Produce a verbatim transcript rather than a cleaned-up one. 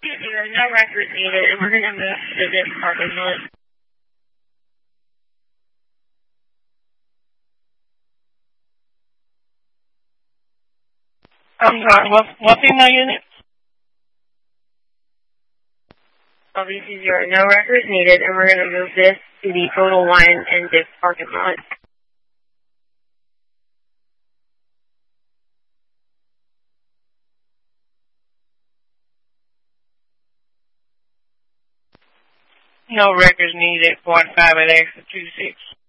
There are no records needed, and we're going to move to this parking lot. I'm sorry, what, what's in the unit? Obviously, there are no records needed, and we're going to move this to the Total Wine and Dick parking lot. No records needed, forty-five at exit two six.